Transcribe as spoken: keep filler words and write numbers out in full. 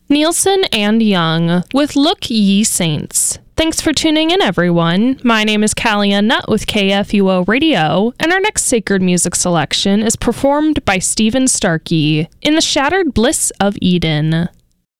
Nielsen and Young with Look Ye Saints. Thanks for tuning in, everyone. My name is Callie Ann Nutt with K F U O Radio, and our next sacred music selection is performed by Stephen Starkey in The Shattered Bliss of Eden.